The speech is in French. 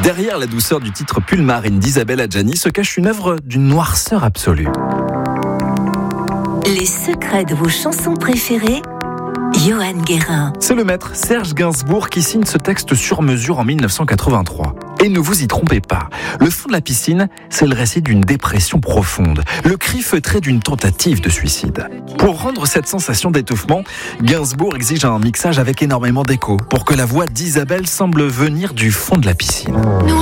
Derrière la douceur du titre Pull Marine d'Isabelle Adjani se cache une œuvre d'une noirceur absolue. Les secrets de vos chansons préférées, Johan Guérin. C'est le maître Serge Gainsbourg qui signe ce texte sur mesure en 1983. Et ne vous y trompez pas, le fond de la piscine, c'est le récit d'une dépression profonde, le cri feutré d'une tentative de suicide. Pour rendre cette sensation d'étouffement, Gainsbourg exige un mixage avec énormément d'écho, pour que la voix d'Isabelle semble venir du fond de la piscine.